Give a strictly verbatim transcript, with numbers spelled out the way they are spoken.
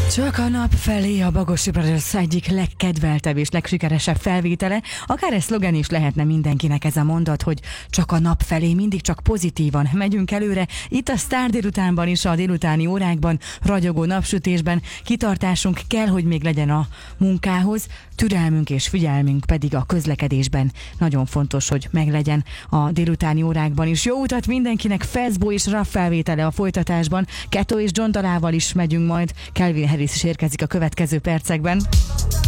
Csak a nap felé a Bagosi Brothers egyik legkedveltebb és legsikeresebb felvétele. Akár ez szlogen is lehetne mindenkinek ez a mondat, hogy csak a nap felé, mindig csak pozitívan megyünk előre. Itt a Sztár délutánban is, a délutáni órákban, ragyogó napsütésben kitartásunk kell, hogy még legyen a munkához, türelmünk és figyelmünk pedig a közlekedésben. Nagyon fontos, hogy meglegyen a délutáni órákban is. Jó utat mindenkinek, Fezbo és Raff felvétele a folytatásban. Keto és John dalával is megyünk majd. Calvin Harris is érkezik a következő percekben.